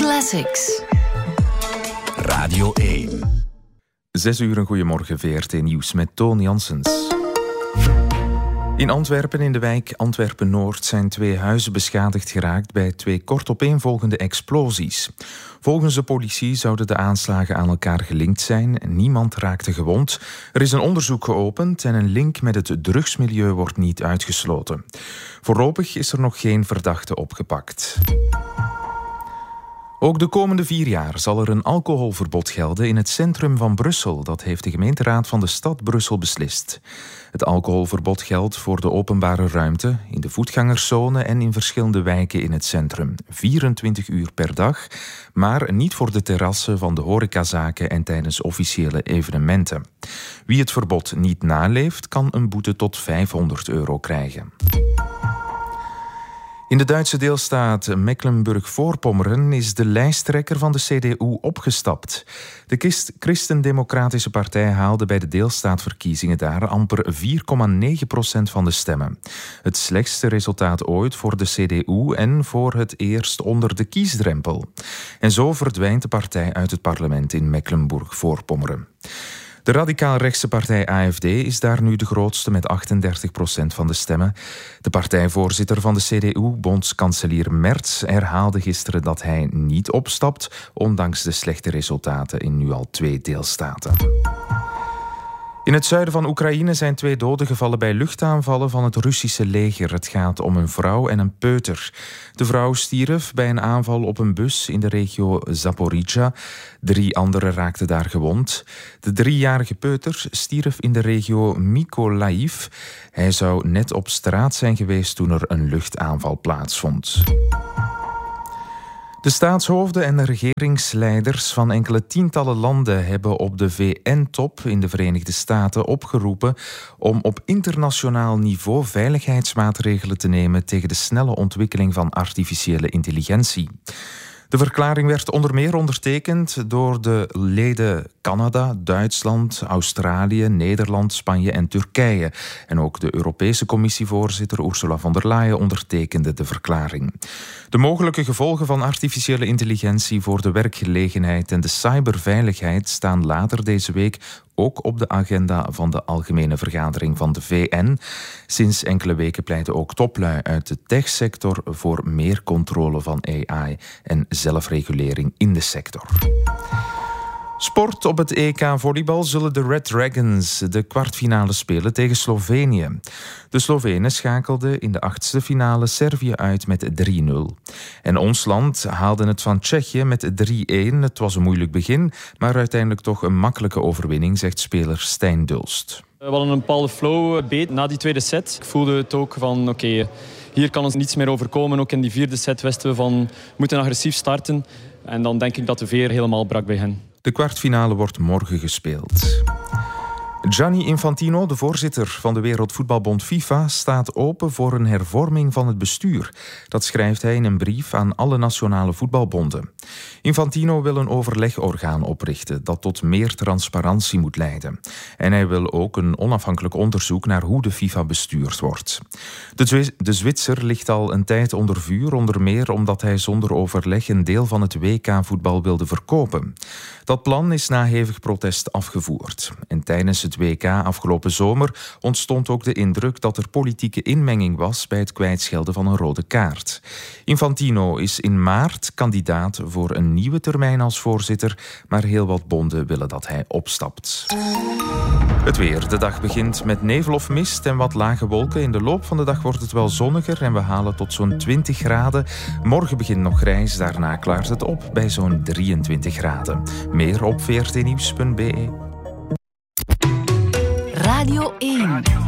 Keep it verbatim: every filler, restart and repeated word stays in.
Classics. Radio één. Zes uur, een goeiemorgen, V R T Nieuws met Toon Janssens. In Antwerpen, in de wijk Antwerpen-Noord, zijn twee huizen beschadigd geraakt bij twee kortopeenvolgende explosies. Volgens de politie zouden de aanslagen aan elkaar gelinkt zijn. Niemand raakte gewond. Er is een onderzoek geopend en een link met het drugsmilieu wordt niet uitgesloten. Voorlopig is er nog geen verdachte opgepakt. Ook de komende vier jaar zal er een alcoholverbod gelden in het centrum van Brussel. Dat heeft de gemeenteraad van de stad Brussel beslist. Het alcoholverbod geldt voor de openbare ruimte, in de voetgangerszone en in verschillende wijken in het centrum. vierentwintig uur per dag, maar niet voor de terrassen van de horecazaken en tijdens officiële evenementen. Wie het verbod niet naleeft, kan een boete tot vijfhonderd euro krijgen. In de Duitse deelstaat Mecklenburg-Voorpommeren is de lijsttrekker van de C D U opgestapt. De Christen-Democratische Partij haalde bij de deelstaatverkiezingen daar amper vier komma negen procent van de stemmen. Het slechtste resultaat ooit voor de C D U en voor het eerst onder de kiesdrempel. En zo verdwijnt de partij uit het parlement in Mecklenburg-Voorpommeren. De radicaal-rechtse partij A F D is daar nu de grootste met achtendertig procent van de stemmen. De partijvoorzitter van de C D U, bondskanselier Merz, herhaalde gisteren dat hij niet opstapt, ondanks de slechte resultaten in nu al twee deelstaten. In het zuiden van Oekraïne zijn twee doden gevallen bij luchtaanvallen van het Russische leger. Het gaat om een vrouw en een peuter. De vrouw stierf bij een aanval op een bus in de regio Zaporizhzhia. Drie anderen raakten daar gewond. De driejarige peuter stierf in de regio Mykolaiv. Hij zou net op straat zijn geweest toen er een luchtaanval plaatsvond. De staatshoofden en de regeringsleiders van enkele tientallen landen hebben op de V N-top in de Verenigde Staten opgeroepen om op internationaal niveau veiligheidsmaatregelen te nemen tegen de snelle ontwikkeling van artificiële intelligentie. De verklaring werd onder meer ondertekend door de leden Canada, Duitsland, Australië, Nederland, Spanje en Turkije. En ook de Europese Commissievoorzitter Ursula von der Leyen ondertekende de verklaring. De mogelijke gevolgen van artificiële intelligentie voor de werkgelegenheid en de cyberveiligheid staan later deze week ook op de agenda van de Algemene Vergadering van de V N. Sinds enkele weken pleiten ook toplui uit de techsector voor meer controle van A I en zelfregulering in de sector. Sport. Op het E K volleybal zullen de Red Dragons de kwartfinale spelen tegen Slovenië. De Slovenen schakelden in de achtste finale Servië uit met drie nul. En ons land haalde het van Tsjechië met drie een. Het was een moeilijk begin, maar uiteindelijk toch een makkelijke overwinning, zegt speler Stijn Dulst. We hadden een bepaalde flow beet na die tweede set. Ik voelde het ook van oké, okay, hier kan ons niets meer overkomen. Ook in die vierde set wisten we van we moeten agressief starten. En dan denk ik dat de veer helemaal brak bij hen. De kwartfinale wordt morgen gespeeld. Gianni Infantino, de voorzitter van de Wereldvoetbalbond FIFA, staat open voor een hervorming van het bestuur. Dat schrijft hij in een brief aan alle nationale voetbalbonden. Infantino wil een overlegorgaan oprichten dat tot meer transparantie moet leiden. En hij wil ook een onafhankelijk onderzoek naar hoe de FIFA bestuurd wordt. De, Zwi- de Zwitser ligt al een tijd onder vuur, onder meer omdat hij zonder overleg een deel van het W K-voetbal wilde verkopen. Dat plan is na hevig protest afgevoerd. En tijdens het W K afgelopen zomer ontstond ook de indruk dat er politieke inmenging was bij het kwijtschelden van een rode kaart. Infantino is in maart kandidaat voor een nieuwe termijn als voorzitter, maar heel wat bonden willen dat hij opstapt. Het weer. De dag begint met nevel of mist en wat lage wolken. In de loop van de dag wordt het wel zonniger en we halen tot zo'n twintig graden. Morgen begint nog grijs, daarna klaart het op bij zo'n drieëntwintig graden. Meer op v r t nieuws punt b e. Radio één.